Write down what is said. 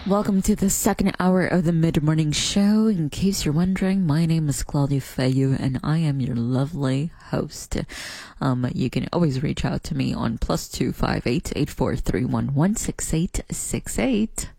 Welcome to the second hour of the mid-morning show. In case you're wondering, my name is Claudia Feyu and I am your lovely host. You can always reach out to me on +258 8431 16868.